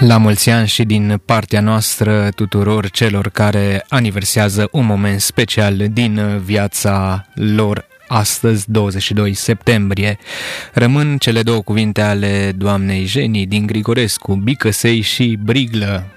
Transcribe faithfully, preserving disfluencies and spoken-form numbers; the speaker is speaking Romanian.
La mulți ani și din partea noastră tuturor celor care aniversează un moment special din viața lor astăzi, douăzeci și doi septembrie. Rămân cele două cuvinte ale doamnei Jenny din Grigorescu, Bicăsei și Briglă.